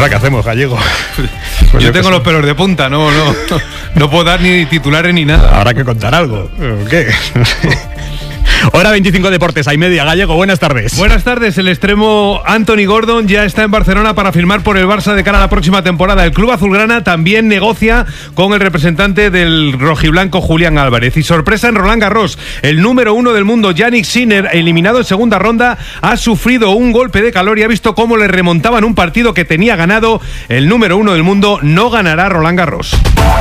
¿qué hacemos, Gallego? Pues yo tengo los pelos de punta, no puedo dar ni titulares ni nada. Habrá que contar algo. ¿Qué? Hora 25 Deportes, hay media. Gallego, buenas tardes. Buenas tardes. El extremo Anthony Gordon ya está en Barcelona para firmar por el Barça de cara a la próxima temporada. El club azulgrana también negocia con el representante del rojiblanco, Julián Álvarez. Y sorpresa en Roland Garros. El número 1 del mundo, Jannik Sinner, eliminado en segunda ronda, ha sufrido un golpe de calor y ha visto cómo le remontaban un partido que tenía ganado. El número 1 del mundo no ganará Roland Garros.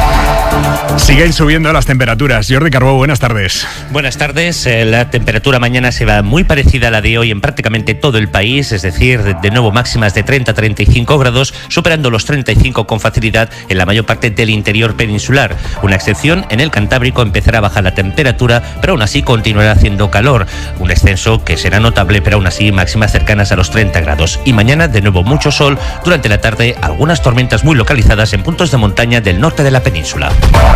Siguen subiendo las temperaturas. Jordi Carbó, buenas tardes. Buenas tardes. La temperatura mañana será muy parecida a la de hoy en prácticamente todo el país, es decir, de nuevo máximas de 30 a 35 grados, superando los 35 con facilidad en la mayor parte del interior peninsular. Una excepción, en el Cantábrico empezará a bajar la temperatura, pero aún así continuará haciendo calor. Un descenso que será notable, pero aún así máximas cercanas a los 30 grados. Y mañana de nuevo mucho sol, durante la tarde algunas tormentas muy localizadas en puntos de montaña del norte de la península.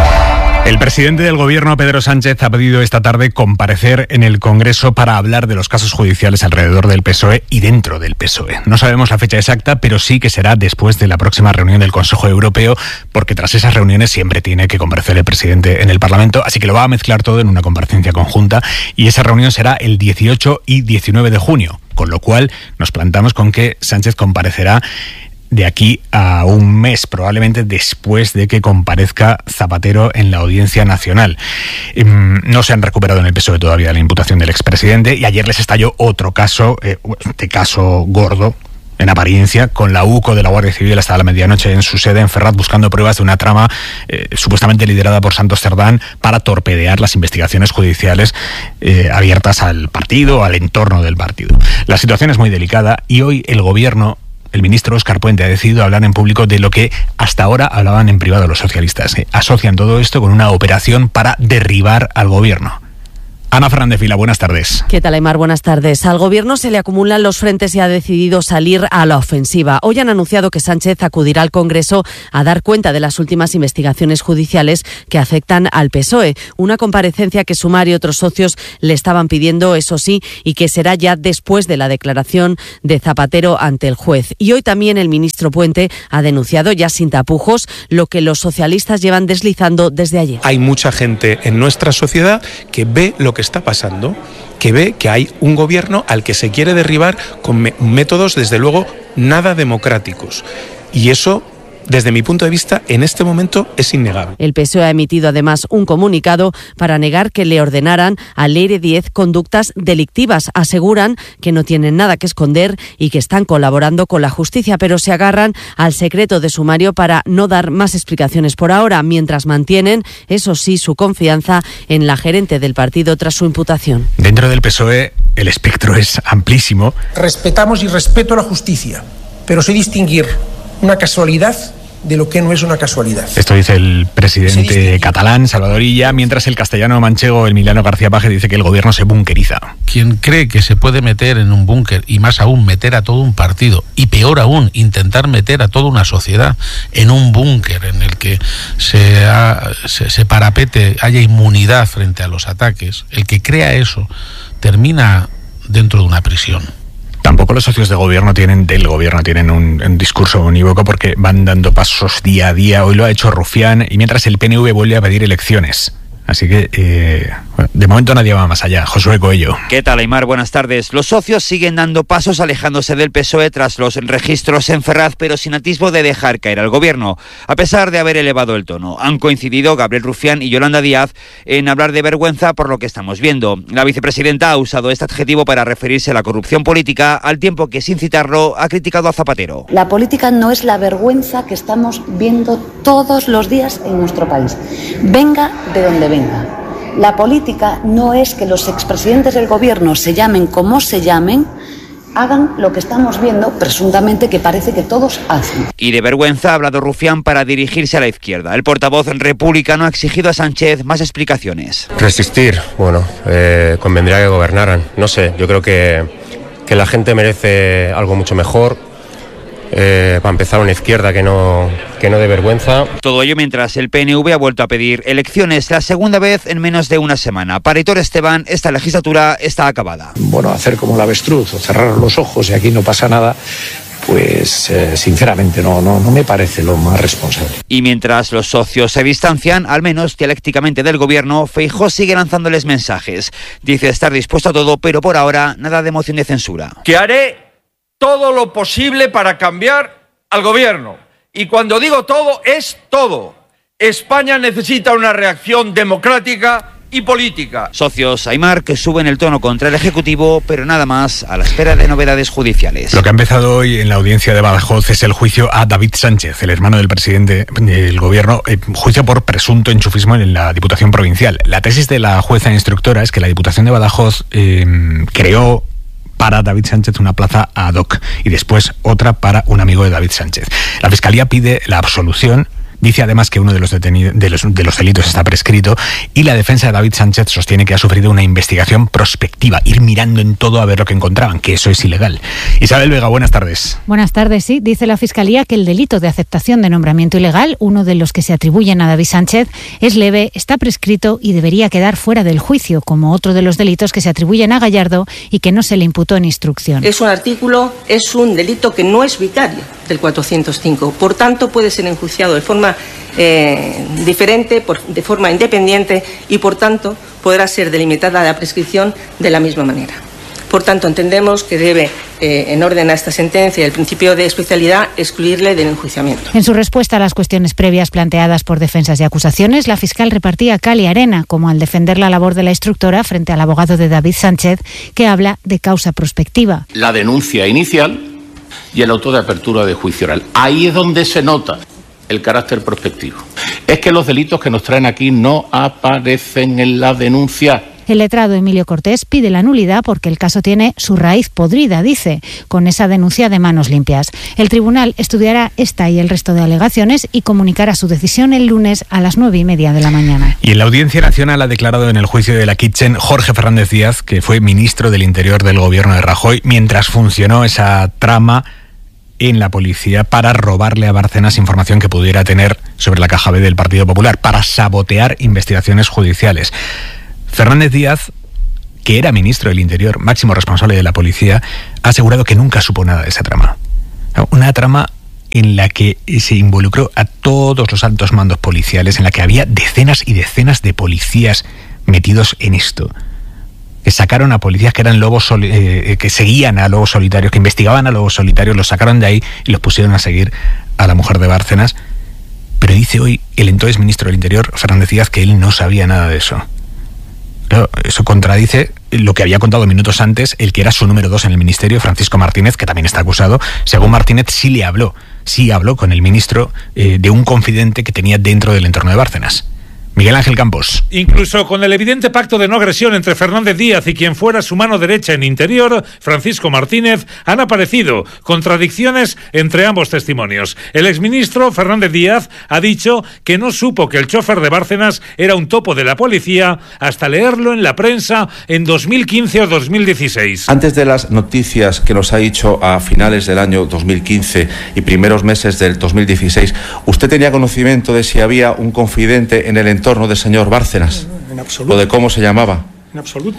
El presidente del gobierno, Pedro Sánchez, ha pedido esta tarde comparecer en el Congreso para hablar de los casos judiciales alrededor del PSOE y dentro del PSOE. No sabemos la fecha exacta, pero sí que será después de la próxima reunión del Consejo Europeo, porque tras esas reuniones siempre tiene que comparecer el presidente en el Parlamento, así que lo va a mezclar todo en una comparecencia conjunta, y esa reunión será el 18 y 19 de junio, con lo cual nos plantamos con que Sánchez comparecerá de aquí a un mes, probablemente después de que comparezca Zapatero en la Audiencia Nacional. No se han recuperado en el PSOE todavía la imputación del expresidente, y ayer les estalló otro caso, este caso gordo, en apariencia, con la UCO de la Guardia Civil hasta la medianoche en su sede en Ferraz, buscando pruebas de una trama supuestamente liderada por Santos Cerdán para torpedear las investigaciones judiciales abiertas al partido, al entorno del partido. La situación es muy delicada y hoy el gobierno, el ministro Óscar Puente, ha decidido hablar en público de lo que hasta ahora hablaban en privado los socialistas. Asocian todo esto con una operación para derribar al gobierno. Ana Fernández Vila, buenas tardes. ¿Qué tal, Aymar? Buenas tardes. Al gobierno se le acumulan los frentes y ha decidido salir a la ofensiva. Hoy han anunciado que Sánchez acudirá al Congreso a dar cuenta de las últimas investigaciones judiciales que afectan al PSOE. Una comparecencia que Sumar y otros socios le estaban pidiendo, eso sí, y que será ya después de la declaración de Zapatero ante el juez. Y hoy también el ministro Puente ha denunciado, ya sin tapujos, lo que los socialistas llevan deslizando desde ayer. Hay mucha gente en nuestra sociedad que ve lo que está pasando, que ve que hay un gobierno al que se quiere derribar con métodos, desde luego, nada democráticos. Y eso, desde mi punto de vista, en este momento es innegable. El PSOE ha emitido además un comunicado para negar que le ordenaran al Leire 10 conductas delictivas. Aseguran que no tienen nada que esconder y que están colaborando con la justicia, pero se agarran al secreto de sumario para no dar más explicaciones por ahora, mientras mantienen, eso sí, su confianza en la gerente del partido tras su imputación. Dentro del PSOE el espectro es amplísimo. Respetamos y respeto la justicia, pero sé distinguir una casualidad de lo que no es una casualidad. Esto dice el presidente catalán, Salvador Illa, mientras el castellano manchego, Emiliano García Paje, dice que el gobierno se bunkeriza. Quien cree que se puede meter en un búnker, y más aún meter a todo un partido, y peor aún, intentar meter a toda una sociedad en un búnker en el que se parapete, haya inmunidad frente a los ataques, el que crea eso termina dentro de una prisión. Tampoco los socios del gobierno tienen un discurso unívoco, porque van dando pasos día a día. Hoy lo ha hecho Rufián, y mientras el PNV vuelve a pedir elecciones. Así que, de momento nadie va más allá. Josué Coello. ¿Qué tal, Aymar? Buenas tardes. Los socios siguen dando pasos alejándose del PSOE tras los registros en Ferraz, pero sin atisbo de dejar caer al gobierno. A pesar de haber elevado el tono, han coincidido Gabriel Rufián y Yolanda Díaz en hablar de vergüenza por lo que estamos viendo. La vicepresidenta ha usado este adjetivo para referirse a la corrupción política, al tiempo que, sin citarlo, ha criticado a Zapatero. La política no es la vergüenza que estamos viendo todos los días en nuestro país. Venga de donde venga. La política no es que los expresidentes del gobierno, se llamen como se llamen, hagan lo que estamos viendo, presuntamente, que parece que todos hacen. Y de vergüenza ha hablado Rufián para dirigirse a la izquierda. El portavoz republicano ha exigido a Sánchez más explicaciones. Resistir, bueno, convendría que gobernaran. No sé, yo creo que la gente merece algo mucho mejor. Para empezar, una izquierda que no dé vergüenza. Todo ello mientras el PNV ha vuelto a pedir elecciones, la segunda vez en menos de una semana. Para Aitor Esteban, esta legislatura está acabada. Bueno, hacer como el avestruz o cerrar los ojos y aquí no pasa nada, pues sinceramente no me parece lo más responsable. Y mientras los socios se distancian, al menos dialécticamente del gobierno, Feijóo sigue lanzándoles mensajes. Dice estar dispuesto a todo, pero por ahora nada de moción de censura. Que haré todo lo posible para cambiar al gobierno. Y cuando digo todo, es todo. España necesita una reacción democrática y política. Socios Aimar que suben el tono contra el Ejecutivo, pero nada más, a la espera de novedades judiciales. Lo que ha empezado hoy en la audiencia de Badajoz es el juicio a David Sánchez, el hermano del presidente del gobierno, juicio por presunto enchufismo en la Diputación Provincial. La tesis de la jueza instructora es que la Diputación de Badajoz creó para David Sánchez una plaza ad hoc y después otra para un amigo de David Sánchez. La Fiscalía pide la absolución. Dice además que uno de los delitos está prescrito y la defensa de David Sánchez sostiene que ha sufrido una investigación prospectiva, ir mirando en todo a ver lo que encontraban, que eso es ilegal. Isabel Vega, buenas tardes. Buenas tardes, sí. Dice la Fiscalía que el delito de aceptación de nombramiento ilegal, uno de los que se atribuyen a David Sánchez, es leve, está prescrito y debería quedar fuera del juicio, como otro de los delitos que se atribuyen a Gallardo y que no se le imputó en instrucción. Es un artículo, es un delito que no es vicario del 405. Por tanto, puede ser enjuiciado de forma diferente, de forma independiente y, por tanto, podrá ser delimitada la prescripción de la misma manera. Por tanto, entendemos que debe, en orden a esta sentencia, el principio de especialidad, excluirle del enjuiciamiento. En su respuesta a las cuestiones previas planteadas por defensas y acusaciones, la fiscal repartía cal y arena, como al defender la labor de la instructora frente al abogado de David Sánchez, que habla de causa prospectiva. La denuncia inicial y el auto de apertura de juicio oral. Ahí es donde se nota el carácter prospectivo. Es que los delitos que nos traen aquí no aparecen en la denuncia. El letrado Emilio Cortés pide la nulidad porque el caso tiene su raíz podrida, dice, con esa denuncia de manos limpias. El tribunal estudiará esta y el resto de alegaciones y comunicará su decisión el lunes a las 9:30 de la mañana. Y en la Audiencia Nacional ha declarado en el juicio de la Kitchen Jorge Fernández Díaz, que fue ministro del Interior del gobierno de Rajoy, mientras funcionó esa trama en la policía para robarle a Bárcenas información que pudiera tener sobre la caja B del Partido Popular, para sabotear investigaciones judiciales. Fernández Díaz, que era ministro del Interior, máximo responsable de la policía, ha asegurado que nunca supo nada de esa trama. Una trama en la que se involucró a todos los altos mandos policiales, en la que había decenas y decenas de policías metidos en esto. Que sacaron a policías que eran lobos que seguían a lobos solitarios, que investigaban a lobos solitarios, los sacaron de ahí y los pusieron a seguir a la mujer de Bárcenas. Pero dice hoy el entonces ministro del Interior, Fernández Díaz, que él no sabía nada de eso. Claro, eso contradice lo que había contado minutos antes el que era su número 2 en el ministerio, Francisco Martínez, que también está acusado. Según Martínez, sí habló con el ministro de un confidente que tenía dentro del entorno de Bárcenas. Miguel Ángel Campos. Incluso con el evidente pacto de no agresión entre Fernández Díaz y quien fuera su mano derecha en Interior, Francisco Martínez, han aparecido contradicciones entre ambos testimonios. El exministro Fernández Díaz ha dicho que no supo que el chofer de Bárcenas era un topo de la policía hasta leerlo en la prensa en 2015 o 2016. Antes de las noticias que nos ha dicho a finales del año 2015 y primeros meses del 2016, ¿usted tenía conocimiento de si había un confidente en el entorno del señor Bárcenas? En absoluto. ¿O de cómo se llamaba? En absoluto.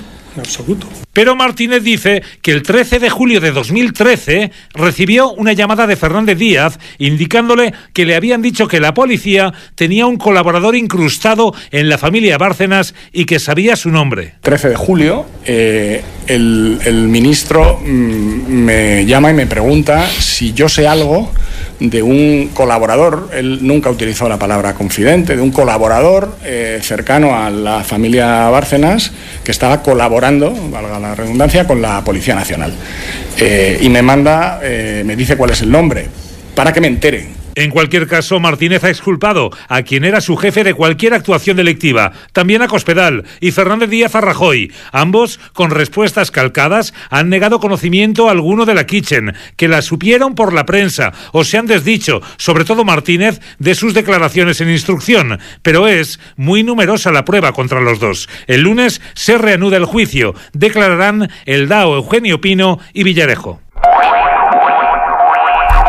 Pero Martínez dice que el 13 de julio de 2013 recibió una llamada de Fernández Díaz indicándole que le habían dicho que la policía tenía un colaborador incrustado en la familia Bárcenas y que sabía su nombre. 13 de julio, el ministro me llama y me pregunta si yo sé algo de un colaborador, él nunca utilizó la palabra confidente, de un colaborador cercano a la familia Bárcenas que estaba colaborando, valga la redundancia, con la Policía Nacional. Y me manda, me dice cuál es el nombre, para que me entere. En cualquier caso, Martínez ha exculpado a quien era su jefe de cualquier actuación delictiva, también a Cospedal y Fernández Díaz a Rajoy. Ambos, con respuestas calcadas, han negado conocimiento alguno de la Kitchen, que la supieron por la prensa o se han desdicho, sobre todo Martínez, de sus declaraciones en instrucción. Pero es muy numerosa la prueba contra los dos. El lunes se reanuda el juicio. Declararán el DAO Eugenio Pino y Villarejo.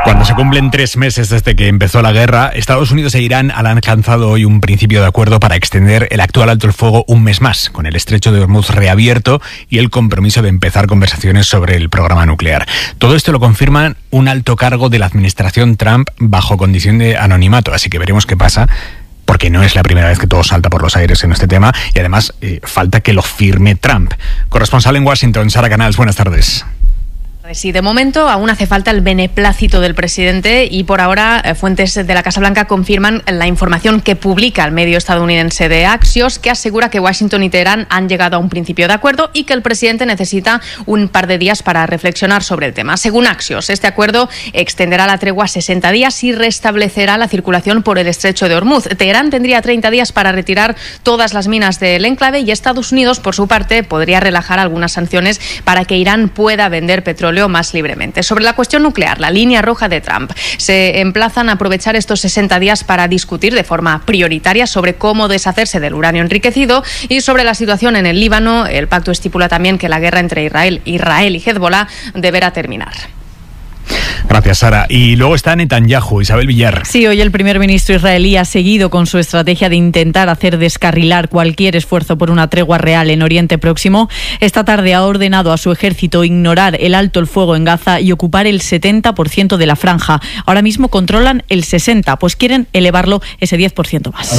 Cuando se cumplen 3 meses desde que empezó la guerra, Estados Unidos e Irán han alcanzado hoy un principio de acuerdo para extender el actual alto el fuego un mes más, con el estrecho de Hormuz reabierto y el compromiso de empezar conversaciones sobre el programa nuclear. Todo esto lo confirman un alto cargo de la administración Trump bajo condición de anonimato, así que veremos qué pasa, porque no es la primera vez que todo salta por los aires en este tema y además falta que lo firme Trump. Corresponsal en Washington, Sara Canals, buenas tardes. Sí, de momento aún hace falta el beneplácito del presidente y por ahora fuentes de la Casa Blanca confirman la información que publica el medio estadounidense de Axios, que asegura que Washington y Teherán han llegado a un principio de acuerdo y que el presidente necesita un par de días para reflexionar sobre el tema. Según Axios, este acuerdo extenderá la tregua a 60 días y restablecerá la circulación por el estrecho de Hormuz. Teherán tendría 30 días para retirar todas las minas del enclave y Estados Unidos, por su parte, podría relajar algunas sanciones para que Irán pueda vender petróleo más libremente. Sobre la cuestión nuclear, la línea roja de Trump, se emplazan a aprovechar estos 60 días para discutir de forma prioritaria sobre cómo deshacerse del uranio enriquecido y sobre la situación en el Líbano. El pacto estipula también que la guerra entre Israel y Hezbollah deberá terminar. Gracias, Sara. Y luego está Netanyahu, Isabel Villar. Sí, hoy el primer ministro israelí ha seguido con su estrategia de intentar hacer descarrilar cualquier esfuerzo por una tregua real en Oriente Próximo. Esta tarde ha ordenado a su ejército ignorar el alto el fuego en Gaza y ocupar el 70% de la franja. Ahora mismo controlan el 60%, pues quieren elevarlo ese 10% más.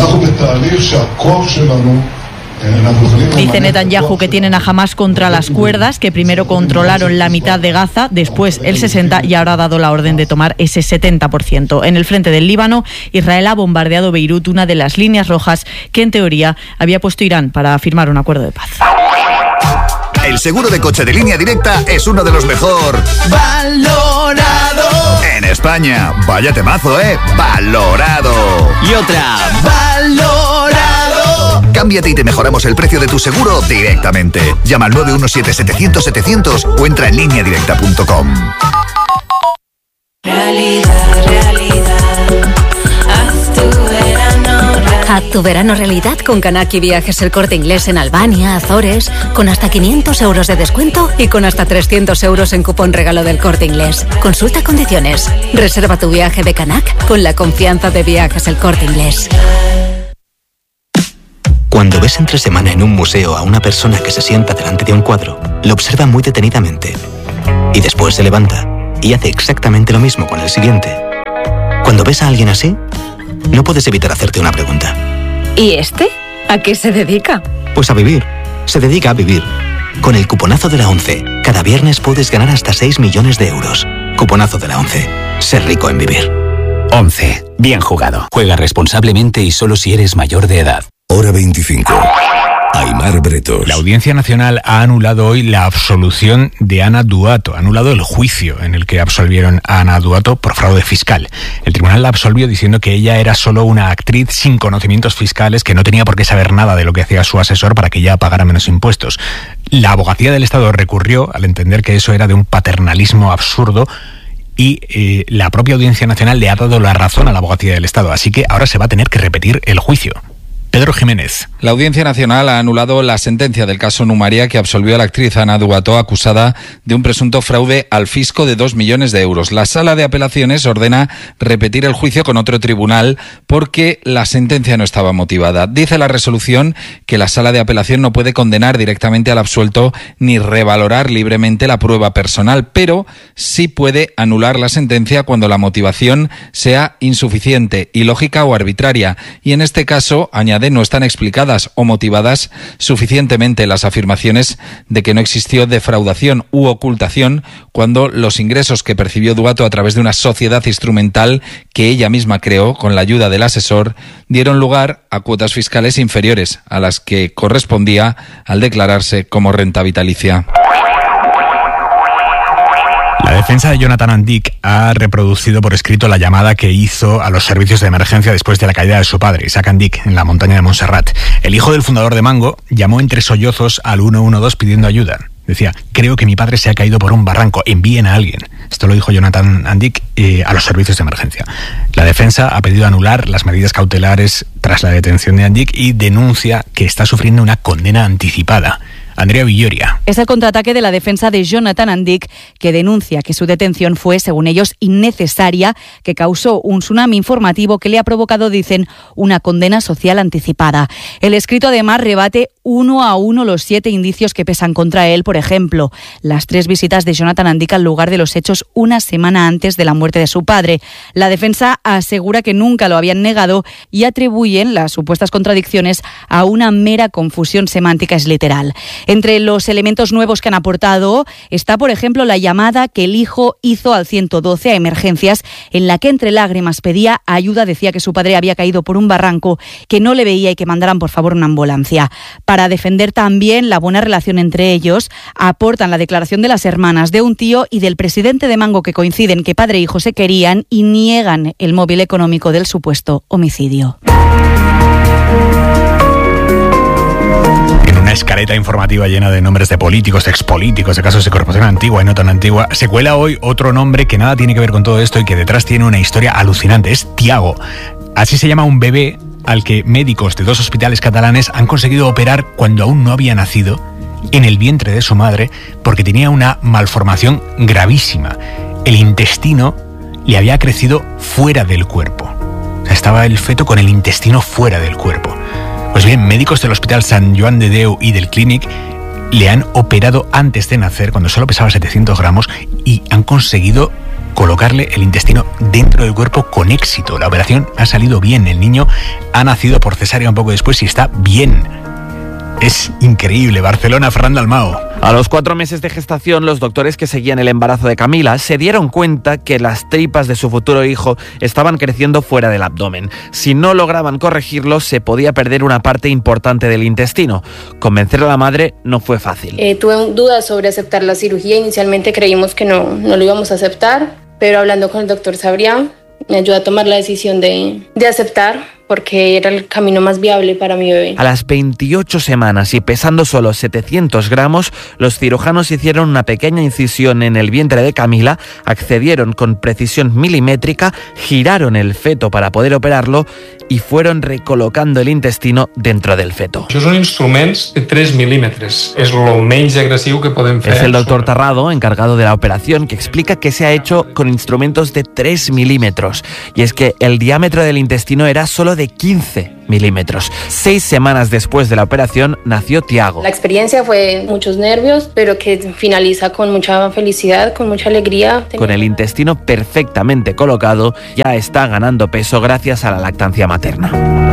Dice Netanyahu que tienen a Hamás contra las cuerdas, que primero controlaron la mitad de Gaza, después el 60% y ahora ha dado la orden de tomar ese 70%. En el frente del Líbano, Israel ha bombardeado Beirut, una de las líneas rojas que en teoría había puesto Irán para firmar un acuerdo de paz. El seguro de coche de Línea Directa es uno de los mejor valorado en España. Vaya temazo, valorado. Y otra, valorado. Cámbiate y te mejoramos el precio de tu seguro directamente. Llama al 917-700-700 o entra en lineadirecta.com. Haz tu verano realidad con Kanaki Viajes El Corte Inglés en Albania, Azores, con hasta 500 euros de descuento y con hasta 300 euros en cupón regalo del Corte Inglés. Consulta condiciones. Reserva tu viaje de Kanak con la confianza de Viajes El Corte Inglés. Cuando ves entre semana en un museo a una persona que se sienta delante de un cuadro, lo observa muy detenidamente y después se levanta y hace exactamente lo mismo con el siguiente. Cuando ves a alguien así, no puedes evitar hacerte una pregunta. ¿Y este? ¿A qué se dedica? Pues a vivir. Se dedica a vivir. Con el cuponazo de la ONCE, cada viernes puedes ganar hasta 6 millones de euros. Cuponazo de la ONCE. Ser rico en vivir. ONCE. Bien jugado. Juega responsablemente y solo si eres mayor de edad. Hora 25. Aimar Bretos. La Audiencia Nacional ha anulado hoy la absolución de Ana Duato, ha anulado el juicio en el que absolvieron a Ana Duato por fraude fiscal. El tribunal la absolvió diciendo que ella era solo una actriz sin conocimientos fiscales, que no tenía por qué saber nada de lo que hacía su asesor para que ella pagara menos impuestos. La Abogacía del Estado recurrió al entender que eso era de un paternalismo absurdo y la propia Audiencia Nacional le ha dado la razón a la Abogacía del Estado, así que ahora se va a tener que repetir el juicio. Pedro Jiménez. La Audiencia Nacional ha anulado la sentencia del caso Numaria que absolvió a la actriz Ana Duato, acusada de un presunto fraude al fisco de 2 millones de euros. La Sala de Apelaciones ordena repetir el juicio con otro tribunal porque la sentencia no estaba motivada. Dice la resolución que la Sala de Apelación no puede condenar directamente al absuelto ni revalorar libremente la prueba personal, pero sí puede anular la sentencia cuando la motivación sea insuficiente, ilógica o arbitraria. Y en este caso, añade, no están explicadas o motivadas suficientemente las afirmaciones de que no existió defraudación u ocultación cuando los ingresos que percibió Duato a través de una sociedad instrumental que ella misma creó con la ayuda del asesor dieron lugar a cuotas fiscales inferiores a las que correspondía al declararse como renta vitalicia. La defensa de Jonathan Andic ha reproducido por escrito la llamada que hizo a los servicios de emergencia después de la caída de su padre, Isaac Andic, en la montaña de Montserrat. El hijo del fundador de Mango llamó entre sollozos al 112 pidiendo ayuda. Decía: creo que mi padre se ha caído por un barranco, envíen a alguien. Esto lo dijo Jonathan Andic a los servicios de emergencia. La defensa ha pedido anular las medidas cautelares tras la detención de Andic y denuncia que está sufriendo una condena anticipada. Andrea Villoria. Es el contraataque de la defensa de Jonathan Andic, que denuncia que su detención fue, según ellos, innecesaria, que causó un tsunami informativo que le ha provocado, dicen, una condena social anticipada. El escrito además rebate uno a uno los 7 indicios que pesan contra él, por ejemplo, las 3 visitas de Jonathan Andic al lugar de los hechos una semana antes de la muerte de su padre. La defensa asegura que nunca lo habían negado y atribuyen las supuestas contradicciones a una mera confusión semántica, es literal. Entre los elementos nuevos que han aportado está, por ejemplo, la llamada que el hijo hizo al 112 a emergencias, en la que entre lágrimas pedía ayuda, decía que su padre había caído por un barranco, que no le veía y que mandaran por favor una ambulancia. Para defender también la buena relación entre ellos, aportan la declaración de las hermanas, de un tío y del presidente de Mango, que coinciden que padre e hijo se querían, y niegan el móvil económico del supuesto homicidio. En una escaleta informativa llena de nombres de políticos, expolíticos, de casos de corrupción antigua y no tan antigua, se cuela hoy otro nombre que nada tiene que ver con todo esto y que detrás tiene una historia alucinante. Es Tiago. Así se llama un bebé al que médicos de 2 hospitales catalanes han conseguido operar cuando aún no había nacido en el vientre de su madre porque tenía una malformación gravísima. El intestino le había crecido fuera del cuerpo. O sea, estaba el feto con el intestino fuera del cuerpo. Pues bien, médicos del Hospital Sant Joan de Déu y del Clínic le han operado antes de nacer, cuando solo pesaba 700 gramos, y han conseguido colocarle el intestino dentro del cuerpo con éxito. La operación ha salido bien. El niño ha nacido por cesárea un poco después y está bien. Es increíble. Barcelona, Fernando Almao. A los 4 meses de gestación, los doctores que seguían el embarazo de Camila se dieron cuenta que las tripas de su futuro hijo estaban creciendo fuera del abdomen. Si no lograban corregirlo, se podía perder una parte importante del intestino. Convencer a la madre no fue fácil. Tuve dudas sobre aceptar la cirugía. Inicialmente creímos que no lo íbamos a aceptar, pero hablando con el doctor Sabrián, me ayudó a tomar la decisión de aceptar, porque era el camino más viable para mi bebé. A las 28 semanas y pesando solo 700 gramos, los cirujanos hicieron una pequeña incisión en el vientre de Camila, accedieron con precisión milimétrica, giraron el feto para poder operarlo y fueron recolocando el intestino dentro del feto. Això són instruments de 3 milímetres. És lo menys agresiu que podem fer. Es el doctor Tarrado, encargado de la operación, que explica que se ha hecho con instrumentos de 3 milímetros. Y es que el diámetro del intestino era solo de 15 milímetros. 6 semanas después de la operación nació Tiago. La experiencia fue muchos nervios, pero que finaliza con mucha felicidad, con mucha alegría. Con el intestino perfectamente colocado, ya está ganando peso gracias a la lactancia materna.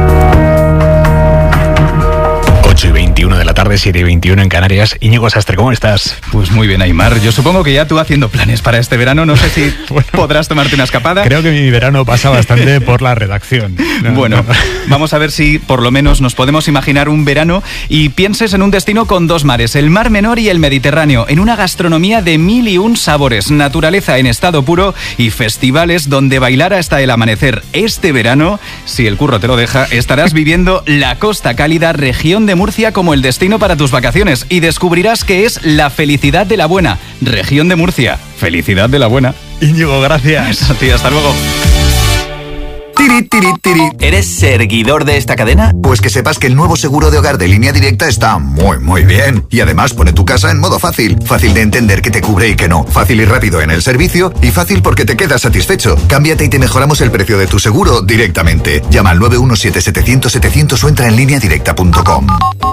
8:21 de la tarde, 7:21 en Canarias. Íñigo Sastre, ¿cómo estás? Pues muy bien, Aimar. Yo supongo que ya tú haciendo planes para este verano, no sé si podrás tomarte una escapada. Creo que mi verano pasa bastante por la redacción. Vamos a ver si por lo menos nos podemos imaginar un verano y pienses en un destino con 2 mares, el Mar Menor y el Mediterráneo, en una gastronomía de 1001 sabores, naturaleza en estado puro y festivales donde bailar hasta el amanecer. Este verano, si el curro te lo deja, estarás viviendo la Costa Cálida, región de Murcia, como el destino para tus vacaciones, y descubrirás que es la felicidad de la buena. Región de Murcia, felicidad de la buena. Íñigo, gracias. A ti, hasta luego. Tiri, tiri, tiri. ¿Eres seguidor de esta cadena? Pues que sepas que el nuevo seguro de hogar de Línea Directa está muy bien. Y además pone tu casa en modo fácil. Fácil de entender qué te cubre y qué no. Fácil y rápido en el servicio. Y fácil porque te quedas satisfecho. Cámbiate y te mejoramos el precio de tu seguro directamente. Llama al 917-700-700 o entra en lineadirecta.com.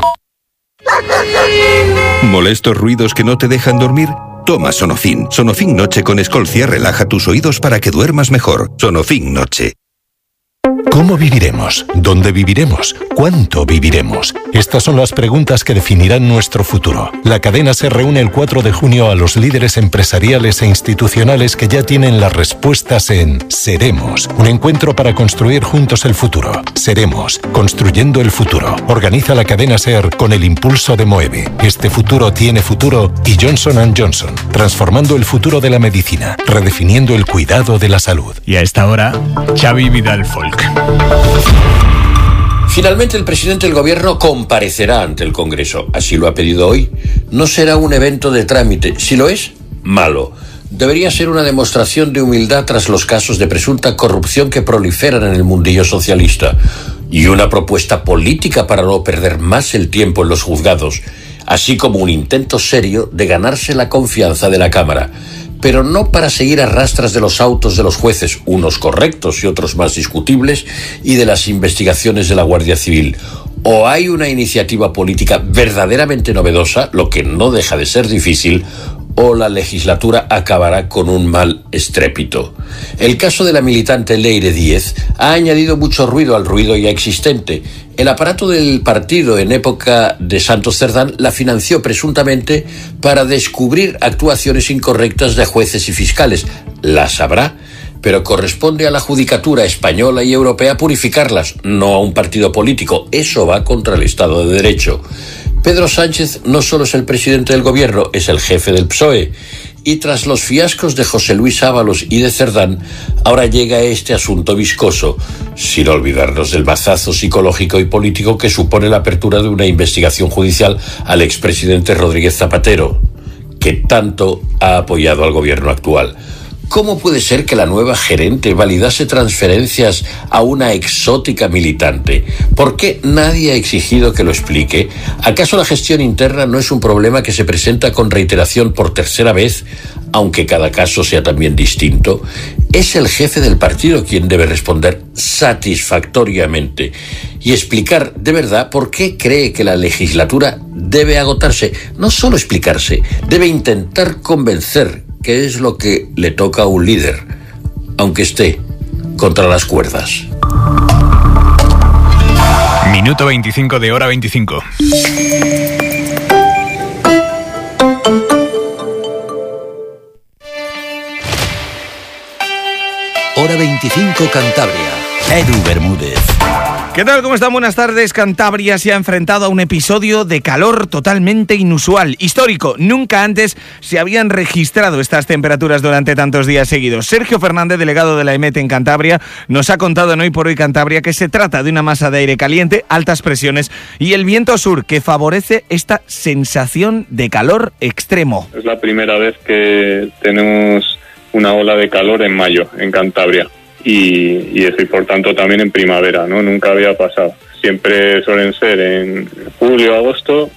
¿Molestos ruidos que no te dejan dormir? Toma Sonofin. Sonofin Noche con Escolcia relaja tus oídos para que duermas mejor. Sonofin Noche. ¿Cómo viviremos? ¿Dónde viviremos? ¿Cuánto viviremos? Estas son las preguntas que definirán nuestro futuro. La cadena se reúne el 4 de junio a los líderes empresariales e institucionales que ya tienen las respuestas en Seremos, un encuentro para construir juntos el futuro. Seremos, construyendo el futuro. Organiza la cadena SER con el impulso de Moeve. Este futuro tiene futuro y Johnson & Johnson, transformando el futuro de la medicina, redefiniendo el cuidado de la salud. Y a esta hora, Xavi Vidal Folk. Finalmente, el presidente del gobierno comparecerá ante el Congreso. Así lo ha pedido hoy. No será un evento de trámite. Si lo es, malo. Debería ser una demostración de humildad tras los casos de presunta corrupción que proliferan en el mundillo socialista. Y una propuesta política para no perder más el tiempo en los juzgados. así como un intento serio de ganarse la confianza de la Cámara, pero no para seguir a rastras de los autos de los jueces, unos correctos y otros más discutibles, y de las investigaciones de la Guardia Civil. O hay una iniciativa política verdaderamente novedosa, lo que no deja de ser difícil, o la legislatura acabará con un mal estrépito. El caso de la militante Leire Díez ha añadido mucho ruido al ruido ya existente. El aparato del partido en época de Santos Cerdán la financió presuntamente para descubrir actuaciones incorrectas de jueces y fiscales. Las habrá, pero corresponde a la judicatura española y europea purificarlas, no a un partido político. Eso va contra el Estado de Derecho. Pedro Sánchez no solo es el presidente del gobierno, es el jefe del PSOE. Y tras los fiascos de José Luis Ábalos y de Cerdán, ahora llega este asunto viscoso, sin olvidarnos del mazazo psicológico y político que supone la apertura de una investigación judicial al expresidente Rodríguez Zapatero, que tanto ha apoyado al gobierno actual. ¿Cómo puede ser que la nueva gerente validase transferencias a una exótica militante? ¿Por qué nadie ha exigido que lo explique? ¿Acaso la gestión interna no es un problema que se presenta con reiteración por tercera vez, aunque cada caso sea también distinto? Es el jefe del partido quien debe responder satisfactoriamente y explicar de verdad por qué cree que la legislatura debe agotarse. No solo explicarse, debe intentar convencer, que es lo que le toca a un líder, aunque esté contra las cuerdas. Minuto 25 de hora 25. Hora 25 Cantabria. Edu Bermúdez. ¿Qué tal? ¿Cómo están? Buenas tardes. Cantabria se ha enfrentado a un episodio de calor totalmente inusual, histórico. Nunca antes se habían registrado estas temperaturas durante tantos días seguidos. Sergio Fernández, delegado de la EMET en Cantabria, nos ha contado en Hoy por Hoy Cantabria que se trata de una masa de aire caliente, altas presiones y el viento sur que favorece esta sensación de calor extremo. Es la primera vez que tenemos una ola de calor en mayo en Cantabria. Y eso, y por tanto también en primavera, ¿no? Nunca había pasado. Siempre suelen ser en julio, agosto,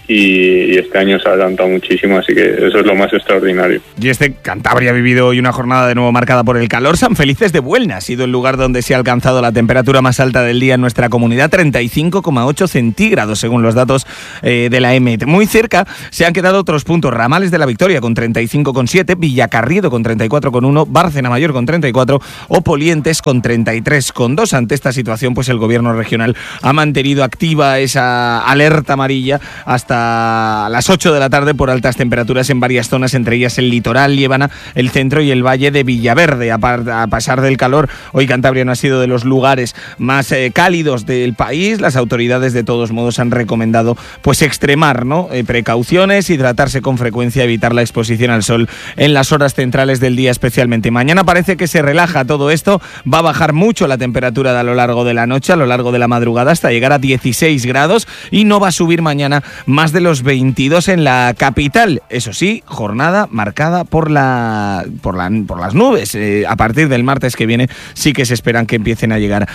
y este año se ha adelantado muchísimo, así que eso es lo más extraordinario. Y Cantabria ha vivido hoy una jornada de nuevo marcada por el calor. San Felices de Buelna ha sido el lugar donde se ha alcanzado la temperatura más alta del día en nuestra comunidad, 35,8 centígrados según los datos de la EMET. Muy cerca se han quedado otros puntos: Ramales de la Victoria con 35,7, Villacarriedo con 34,1, Bárcena Mayor con 34 o Polientes con 33,2. Ante esta situación, pues el gobierno regional ha mantenido activa esa alerta amarilla hasta las 8 de la tarde por altas temperaturas en varias zonas, entre ellas el litoral, Liébana, el centro y el valle de Villaverde. A pesar del calor, hoy Cantabria no ha sido de los lugares más cálidos del país. Las autoridades de todos modos han recomendado pues extremar, ¿no? Precauciones, hidratarse con frecuencia, evitar la exposición al sol en las horas centrales del día especialmente. Mañana parece que se relaja todo esto, va a bajar mucho la temperatura a lo largo de la noche, a lo largo de la madrugada, hasta llegar a 16 grados y no va a subir mañana más de los 22 en la capital. Eso sí, jornada marcada por las nubes. A partir del martes que viene sí que se esperan que empiecen a llegar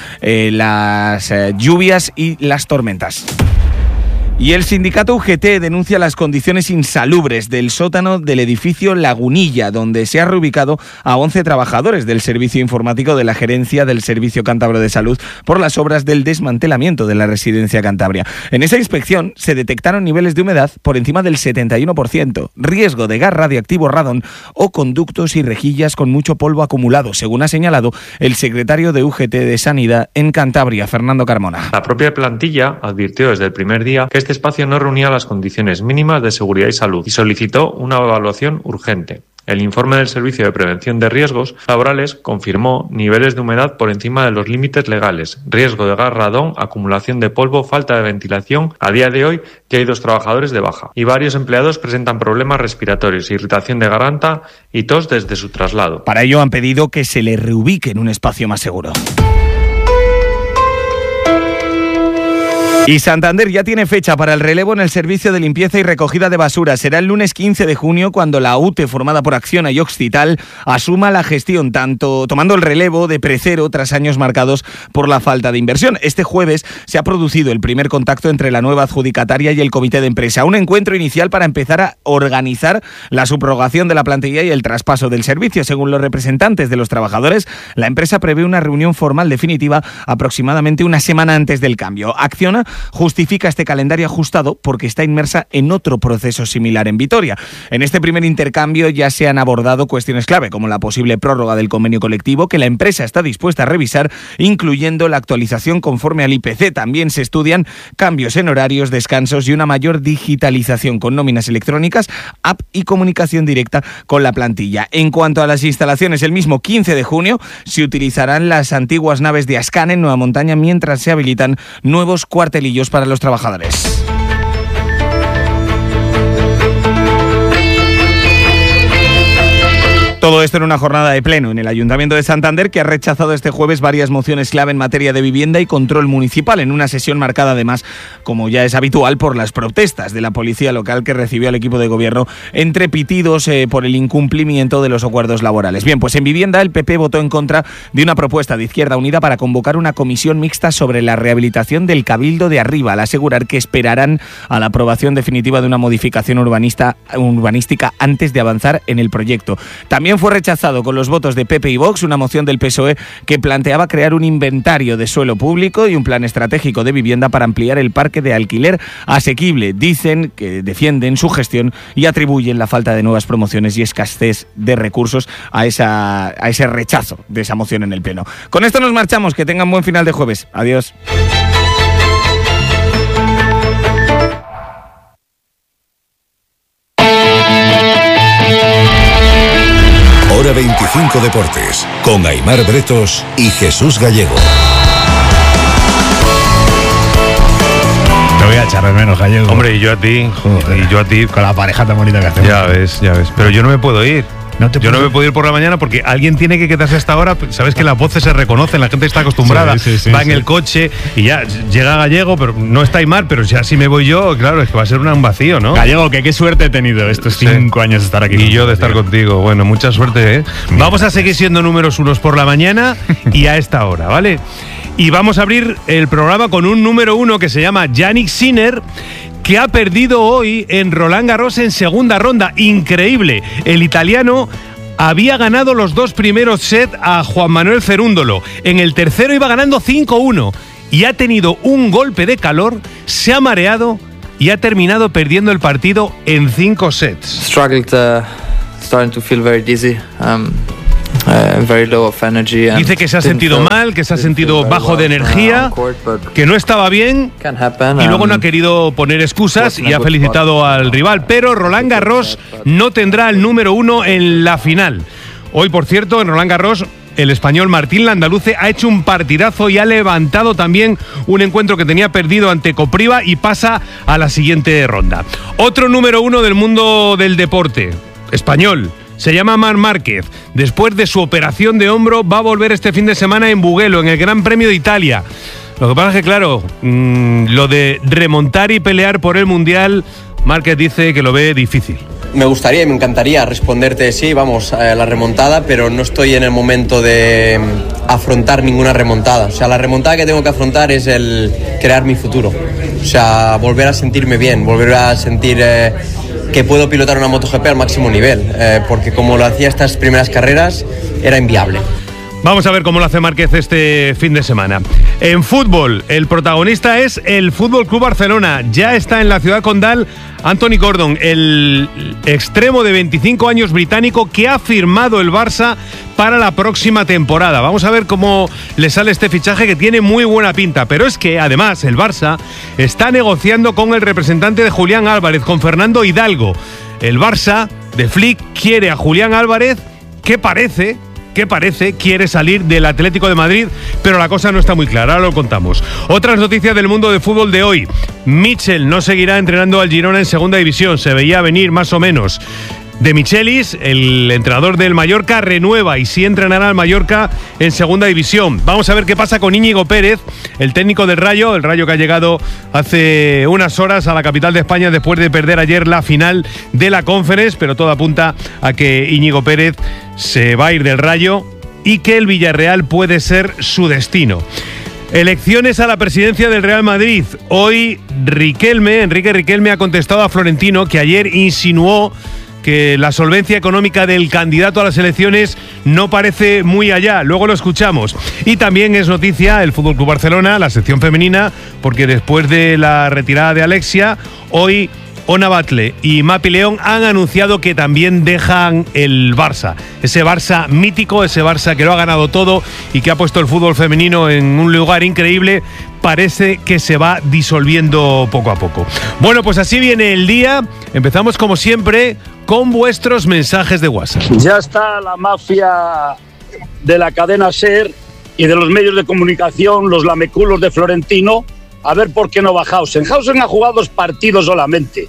las lluvias y las tormentas. Y el sindicato UGT denuncia las condiciones insalubres del sótano del edificio Lagunilla, donde se ha reubicado a 11 trabajadores del servicio informático de la gerencia del Servicio Cántabro de Salud por las obras del desmantelamiento de la residencia Cantabria. En esa inspección se detectaron niveles de humedad por encima del 71%, riesgo de gas radioactivo radón o conductos y rejillas con mucho polvo acumulado, según ha señalado el secretario de UGT de Sanidad en Cantabria, Fernando Carmona. La propia plantilla advirtió desde el primer día que este espacio no reunía las condiciones mínimas de seguridad y salud y solicitó una evaluación urgente. El informe del Servicio de Prevención de Riesgos Laborales confirmó niveles de humedad por encima de los límites legales, riesgo de gas radón, acumulación de polvo, falta de ventilación. A día de hoy ya hay 2 trabajadores de baja y varios empleados presentan problemas respiratorios, irritación de garganta y tos desde su traslado. Para ello han pedido que se le reubique en un espacio más seguro. Y Santander ya tiene fecha para el relevo en el servicio de limpieza y recogida de basura. Será el lunes 15 de junio cuando la UTE, formada por Acciona y Oxital, asuma la gestión, tanto tomando el relevo de Precero tras años marcados por la falta de inversión. Este jueves se ha producido el primer contacto entre la nueva adjudicataria y el comité de empresa. Un encuentro inicial para empezar a organizar la subrogación de la plantilla y el traspaso del servicio. Según los representantes de los trabajadores, la empresa prevé una reunión formal definitiva aproximadamente una semana antes del cambio. Acciona justifica este calendario ajustado porque está inmersa en otro proceso similar en Vitoria. En este primer intercambio ya se han abordado cuestiones clave, como la posible prórroga del convenio colectivo que la empresa está dispuesta a revisar, incluyendo la actualización conforme al IPC. También se estudian cambios en horarios, descansos y una mayor digitalización con nóminas electrónicas, app y comunicación directa con la plantilla. En cuanto a las instalaciones, el mismo 15 de junio se utilizarán las antiguas naves de Ascan en Nueva Montaña mientras se habilitan nuevos cuartelillos para los trabajadores. Todo esto en una jornada de pleno en el Ayuntamiento de Santander, que ha rechazado este jueves varias mociones clave en materia de vivienda y control municipal, en una sesión marcada además, como ya es habitual, por las protestas de la policía local que recibió al equipo de gobierno entre pitidos por el incumplimiento de los acuerdos laborales. Bien, pues en vivienda el PP votó en contra de una propuesta de Izquierda Unida para convocar una comisión mixta sobre la rehabilitación del Cabildo de Arriba, al asegurar que esperarán a la aprobación definitiva de una modificación urbanística antes de avanzar en el proyecto. También fue rechazado con los votos de PP y Vox una moción del PSOE que planteaba crear un inventario de suelo público y un plan estratégico de vivienda para ampliar el parque de alquiler asequible. Dicen que defienden su gestión y atribuyen la falta de nuevas promociones y escasez de recursos a ese rechazo de esa moción en el Pleno. Con esto nos marchamos. Que tengan buen final de jueves. Adiós. Hora 25 Deportes, con Aimar Bretos y Jesús Gallego. Te voy a echar de menos, Gallego. Hombre, y yo a ti. Joder. Y yo a ti. Con la pareja tan bonita que hacemos. Ya ves. Pero yo no me puedo ir. Yo no me puedo ir por la mañana porque alguien tiene que quedarse hasta ahora. Sabes que las voces se reconocen, la gente está acostumbrada. Sí, va en el coche y ya llega Gallego, pero no está Aimar, pero ya si me voy yo, claro, es que va a ser un vacío, ¿no? Gallego, que qué suerte he tenido estos 5 años de estar aquí. Y yo de estar contigo. Bueno, mucha suerte, ¿eh? Vamos a seguir siendo números unos por la mañana y a esta hora, ¿vale? Y vamos a abrir el programa con un número 1 que se llama Jannik Sinner, que ha perdido hoy en Roland Garros en segunda ronda. Increíble. El italiano había ganado los 2 primeros sets a Juan Manuel Cerúndolo. En el tercero iba ganando 5-1 y ha tenido un golpe de calor, se ha mareado y ha terminado perdiendo el partido en 5 sets. Starting to feel very dizzy. Very low of energy. Dice que se ha sentido mal, que se ha sentido bajo de energía, que no estaba bien y luego no ha querido poner excusas y ha felicitado al rival. Pero Roland Garros no tendrá el número 1 en la final. Hoy, por cierto, en Roland Garros, el español Martín Landaluce ha hecho un partidazo y ha levantado también un encuentro que tenía perdido ante Kopriva y pasa a la siguiente ronda. Otro número 1 del mundo del deporte, español. Se llama Marc Márquez. Después de su operación de hombro, va a volver este fin de semana en Mugello, en el Gran Premio de Italia. Lo que pasa es que, claro, lo de remontar y pelear por el Mundial, Márquez dice que lo ve difícil. Me gustaría y me encantaría responderte sí, vamos, a la remontada, pero no estoy en el momento de afrontar ninguna remontada. O sea, la remontada que tengo que afrontar es el crear mi futuro. O sea, volver a sentirme bien, volver a sentir que puedo pilotar una MotoGP al máximo nivel, porque como lo hacía estas primeras carreras, era inviable. Vamos a ver cómo lo hace Márquez este fin de semana. En fútbol, el protagonista es el Fútbol Club Barcelona. Ya está en la ciudad condal Anthony Gordon, el extremo de 25 años británico que ha firmado el Barça para la próxima temporada. Vamos a ver cómo le sale este fichaje que tiene muy buena pinta. Pero es que, además, el Barça está negociando con el representante de Julián Álvarez, con Fernando Hidalgo. El Barça de Flick quiere a Julián Álvarez, que parece quiere salir del Atlético de Madrid, pero la cosa no está muy clara, ahora lo contamos. Otras noticias del mundo de fútbol de hoy. Mitchell no seguirá entrenando al Girona en segunda división, se veía venir más o menos. De Michelis, el entrenador del Mallorca, renueva y sí entrenará al Mallorca en segunda división. Vamos a ver qué pasa con Íñigo Pérez, el técnico del Rayo, el Rayo que ha llegado hace unas horas a la capital de España después de perder ayer la final de la Conference, pero todo apunta a que Íñigo Pérez se va a ir del Rayo y que el Villarreal puede ser su destino. Elecciones a la presidencia del Real Madrid. Hoy Enrique Riquelme ha contestado a Florentino, que ayer insinuó que la solvencia económica del candidato a las elecciones no parece muy allá. Luego lo escuchamos. Y también es noticia el FC Barcelona, la sección femenina, porque después de la retirada de Alexia, hoy Ona Batlle y Mapi León han anunciado que también dejan el Barça. Ese Barça mítico, ese Barça que lo ha ganado todo y que ha puesto el fútbol femenino en un lugar increíble, parece que se va disolviendo poco a poco. Bueno, pues así viene el día. Empezamos como siempre con vuestros mensajes de WhatsApp. Ya está la mafia de la cadena SER y de los medios de comunicación, los lameculos de Florentino, a ver por qué no va Hausen. Hausen ha jugado 2 partidos solamente,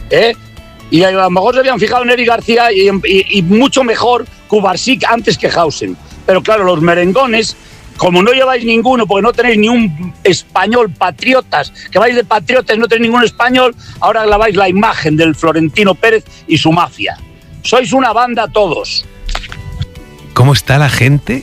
y a lo mejor se habían fijado en Eric García y mucho mejor Kubarsik antes que Hausen. Pero claro, los merengones, como no lleváis ninguno, porque no tenéis ni un español, patriotas, que vais de patriotas y no tenéis ningún español, ahora laváis la imagen del Florentino Pérez y su mafia. Sois una banda todos. ¿Cómo está la gente?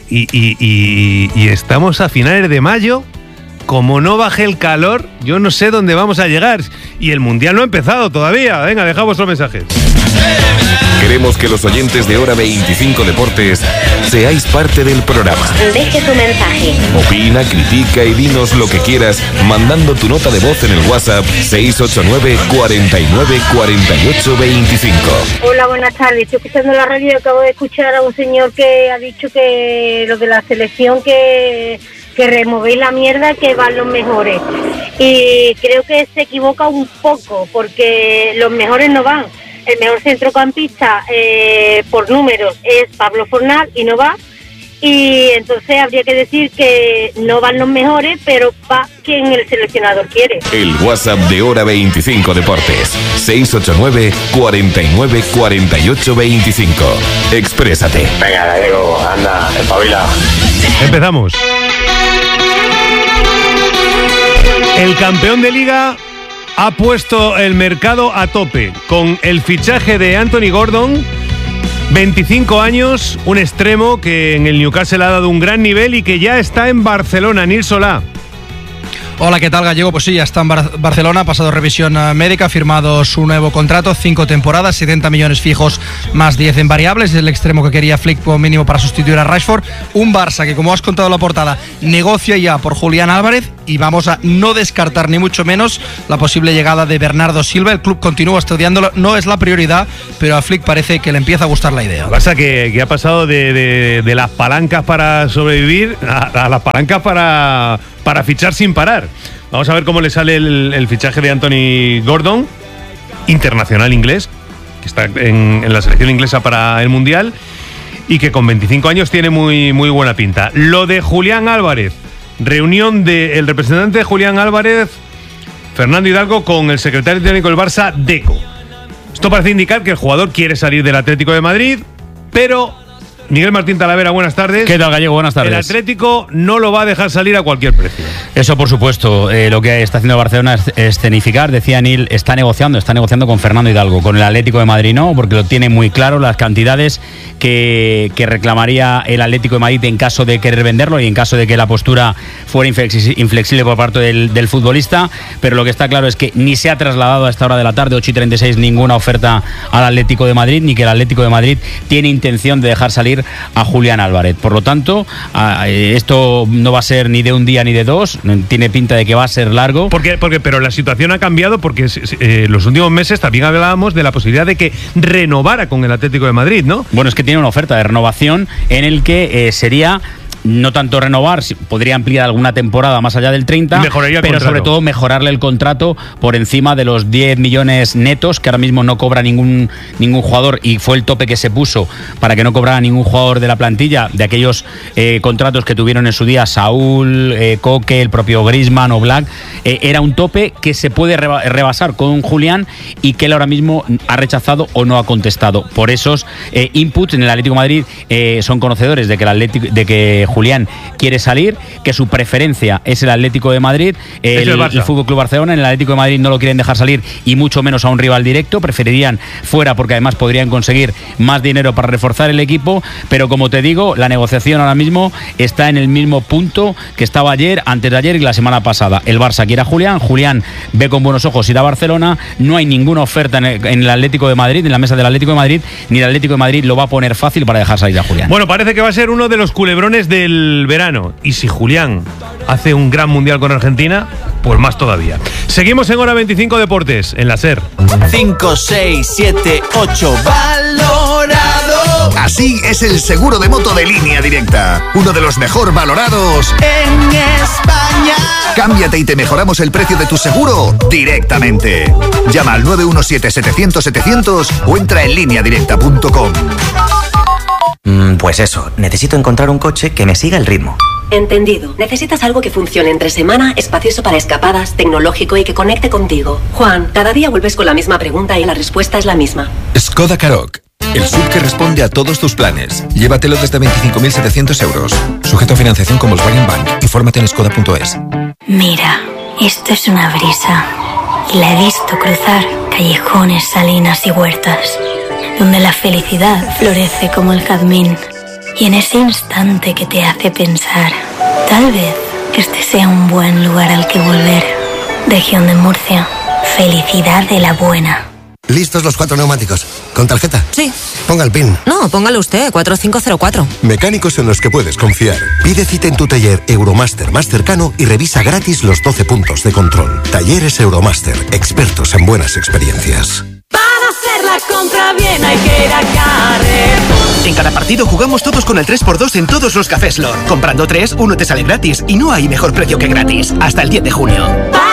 Y estamos a finales de mayo. Como no baje el calor, yo no sé dónde vamos a llegar. Y el Mundial no ha empezado todavía. Venga, dejad vuestros mensajes. Queremos que los oyentes de Hora 25 Deportes seáis parte del programa. Deje tu mensaje. Opina, critica y dinos lo que quieras mandando tu nota de voz en el WhatsApp 689 49 48 25. Hola, buenas tardes. Estoy escuchando la radio y acabo de escuchar a un señor que ha dicho que lo de la selección que removéis la mierda, que van los mejores. Y creo que se equivoca un poco, porque los mejores no van. El mejor centrocampista por números es Pablo Fornal y no va. Y entonces habría que decir que no van los mejores, pero va quien el seleccionador quiere. El WhatsApp de Hora 25 Deportes, 689 49 48 25. Exprésate. Venga, Gallego, anda, espabila. Empezamos. El campeón de Liga ha puesto el mercado a tope con el fichaje de Anthony Gordon, 25 años, un extremo que en el Newcastle ha dado un gran nivel y que ya está en Barcelona. Nil Solá. Hola, ¿qué tal, Gallego? Pues sí, ya está en Barcelona, ha pasado revisión médica, ha firmado su nuevo contrato, 5 temporadas, 70 millones fijos más 10 en variables, es el extremo que quería Flick como mínimo para sustituir a Rashford. Un Barça que, como has contado en la portada, negocia ya por Julián Álvarez y vamos a no descartar ni mucho menos la posible llegada de Bernardo Silva. El club continúa estudiándolo, no es la prioridad, pero a Flick parece que le empieza a gustar la idea. Pasa que ha pasado de las palancas para sobrevivir a las palancas para fichar sin parar. Vamos a ver cómo le sale el fichaje de Anthony Gordon, internacional inglés, que está en la selección inglesa para el Mundial y que con 25 años tiene muy, muy buena pinta. Lo de Julián Álvarez, reunión del representante de Julián Álvarez, Fernando Hidalgo, con el secretario técnico del Barça, Deco. Esto parece indicar que el jugador quiere salir del Atlético de Madrid, pero Miguel Martín Talavera, buenas tardes. ¿Qué tal, Gallego? Buenas tardes. El Atlético no lo va a dejar salir a cualquier precio. Eso, por supuesto. Lo que está haciendo Barcelona es escenificar. Decía Nil, está negociando con Fernando Hidalgo. Con el Atlético de Madrid no, porque lo tiene muy claro, las cantidades que reclamaría el Atlético de Madrid en caso de querer venderlo y en caso de que la postura fuera inflexible por parte del futbolista. Pero lo que está claro es que ni se ha trasladado a esta hora de la tarde, 8:36, ninguna oferta al Atlético de Madrid, ni que el Atlético de Madrid tiene intención de dejar salir a Julián Álvarez. Por lo tanto, esto no va a ser ni de un día ni de dos, tiene pinta de que va a ser largo. Pero la situación ha cambiado porque los últimos meses también hablábamos de la posibilidad de que renovara con el Atlético de Madrid, ¿no? Bueno, es que tiene una oferta de renovación en el que sería no tanto renovar, podría ampliar alguna temporada más allá del 30, pero sobre todo mejorarle el contrato por encima de los 10 millones netos, que ahora mismo no cobra ningún jugador, y fue el tope que se puso para que no cobrara ningún jugador de la plantilla, de aquellos contratos que tuvieron en su día Saúl, Coque, el propio Griezmann o Black. Era un tope que se puede rebasar con Julián y que él ahora mismo ha rechazado o no ha contestado. Por esos inputs en el Atlético de Madrid son conocedores de que Julián quiere salir, que su preferencia es el Atlético de Madrid, el Fútbol Club Barcelona. En el Atlético de Madrid no lo quieren dejar salir, y mucho menos a un rival directo, preferirían fuera porque además podrían conseguir más dinero para reforzar el equipo. Pero como te digo, la negociación ahora mismo está en el mismo punto que estaba ayer, antes de ayer y la semana pasada. El Barça quiere a Julián, Julián ve con buenos ojos ir a Barcelona, no hay ninguna oferta en el Atlético de Madrid, en la mesa del Atlético de Madrid, ni el Atlético de Madrid lo va a poner fácil para dejar salir a Julián. Bueno, parece que va a ser uno de los culebrones del verano, y si Julián hace un gran mundial con Argentina, pues más todavía. Seguimos en Hora 25 Deportes, en la SER. 5, 6, 7, 8, valorado. Así es el seguro de moto de Línea Directa, uno de los mejor valorados en España. Cámbiate y te mejoramos el precio de tu seguro directamente. Llama al 917-700-700 o entra en lineadirecta.com. Pues eso, necesito encontrar un coche que me siga el ritmo. Entendido. Necesitas algo que funcione entre semana, espacioso para escapadas, tecnológico y que conecte contigo. Juan, cada día vuelves con la misma pregunta y la respuesta es la misma. Skoda Karoq, el SUV que responde a todos tus planes. Llévatelo desde 25.700 euros. Sujeto a financiación con Volkswagen Bank. Infórmate en skoda.es. Mira, esto es una brisa. Y la he visto cruzar callejones, salinas y huertas, donde la felicidad florece como el jazmín. Y en ese instante que te hace pensar, tal vez este sea un buen lugar al que volver. Región de Murcia, felicidad de la buena. ¿Listos los 4 neumáticos? ¿Con tarjeta? Sí. Ponga el PIN. No, póngalo usted, 4504. Mecánicos en los que puedes confiar. Pide cita en tu taller Euromaster más cercano y revisa gratis los 12 puntos de control. Talleres Euromaster, expertos en buenas experiencias. Para hacer la compra bien hay que ir a Carrefour. En cada partido jugamos todos con el 3x2 en todos los cafés Lord. Comprando 3, uno te sale gratis y no hay mejor precio que gratis. Hasta el 10 de junio.